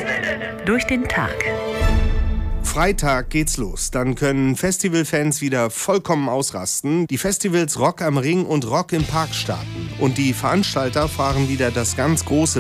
Durch den Tag. Freitag geht's los. Dann können Festivalfans wieder vollkommen ausrasten. Die Festivals Rock am Ring und Rock im Park starten. Und die Veranstalter fahren wieder das ganz große